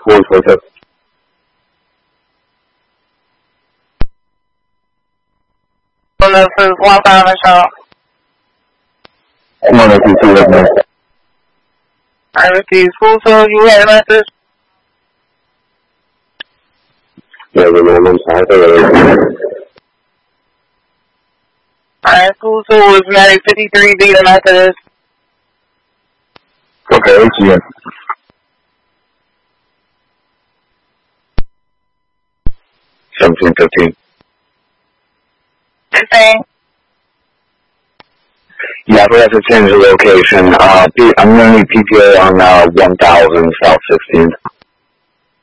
142. This is 1-5 Michelle. 102 with me. I received school, so you had a message? Yeah, the minimum size of Alright, school, so was Medic 53 be the Methodist. Okay, HCM. 1715. 15? Yeah, we have to change the location. I'm going to need PTA on 1000 South 16th.